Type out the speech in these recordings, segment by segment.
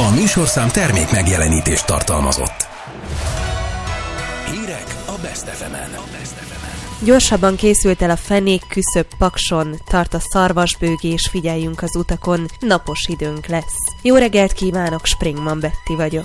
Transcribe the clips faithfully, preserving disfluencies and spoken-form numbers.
A műsorszám termék megjelenítést tartalmazott. Hírek a Best ef emen. Gyorsabban készült el a fenék küszöb Pakson, tart a szarvasbőgés, figyeljünk az utakon, napos időnk lesz. Jó reggelt kívánok, Springman Betty vagyok.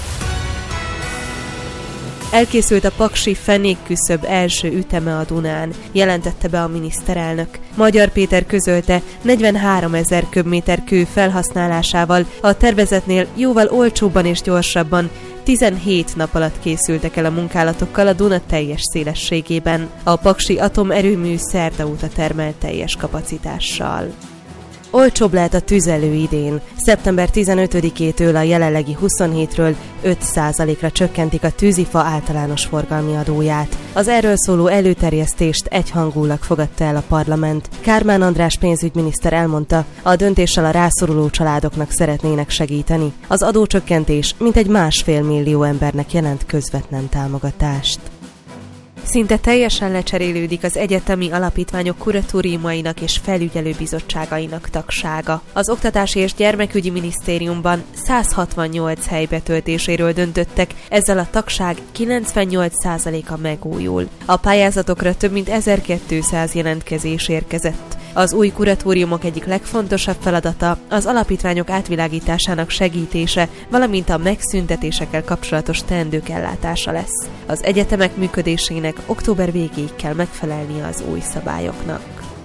Elkészült a paksi fenékküszöb első üteme a Dunán, jelentette be a miniszterelnök. Magyar Péter közölte, negyvenháromezer köbméter kő felhasználásával a tervezetnél jóval olcsóbban és gyorsabban tizenhét nap alatt készültek el a munkálatokkal a Duna teljes szélességében. A paksi atomerőmű szerda óta termel teljes kapacitással. Olcsóbb lehet a tüzelő idén. szeptember tizenötödikétől a jelenlegi huszonhétről öt százalékra csökkentik a tűzifa általános forgalmi adóját. Az erről szóló előterjesztést egyhangúlag fogadta el a parlament. Kármán András pénzügyminiszter elmondta, a döntéssel a rászoruló családoknak szeretnének segíteni. Az adócsökkentés mintegy másfél millió embernek jelent közvetlen támogatást. Szinte teljesen lecserélődik az egyetemi alapítványok kuratóriumainak és felügyelőbizottságainak tagsága. Az Oktatási és Gyermekügyi Minisztériumban száz hatvannyolc hely betöltéséről döntöttek, ezzel a tagság kilencvennyolc százaléka megújul. A pályázatokra több mint ezerkétszáz jelentkezés érkezett. Az új kuratóriumok egyik legfontosabb feladata az alapítványok átvilágításának segítése, valamint a megszüntetésekkel kapcsolatos teendők ellátása lesz. Az egyetemek működésének október végéig kell megfelelnie az új szabályoknak.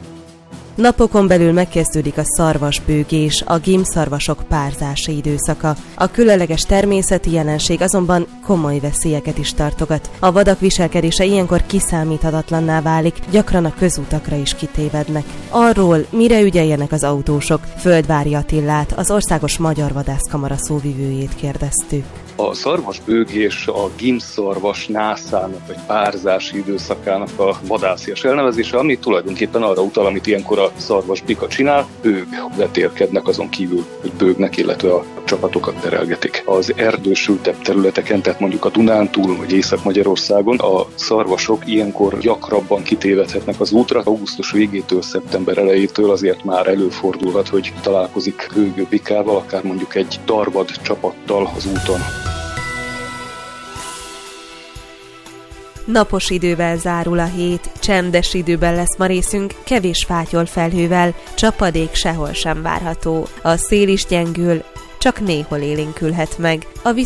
Napokon belül megkezdődik a szarvasbőgés, a gímszarvasok párzási időszaka. A különleges természeti jelenség azonban komoly veszélyeket is tartogat. A vadak viselkedése ilyenkor kiszámíthatatlanná válik, gyakran a közutakra is kitévednek. Arról, mire ügyeljenek az autósok, Földvári Attillát, az Országos Magyar Vadászkamara szóvivőjét kérdeztük. A szarvasbőgés a gímszarvas nászának vagy párzási időszakának a vadászias elnevezése, ami tulajdonképpen arra utal, amit ilyenkor a szarvasbika csinál, bőg vetélkednek azon kívül, hogy bőgnek, illetve a csapatokat terelgetik. Az erdősültebb területeken, tehát mondjuk a Dunántúl vagy Észak-Magyarországon a szarvasok ilyenkor gyakrabban kitévedhetnek az útra. Augusztus végétől, szeptember elejétől azért már előfordulhat, hogy találkozik bőgő bikával, akár mondjuk egy darvad csapattal az úton. Napos idővel zárul a hét, csendes időben lesz ma részünk, kevés fátyol felhővel, csapadék sehol sem várható. A szél is gyengül, csak néhol élénkülhet meg. A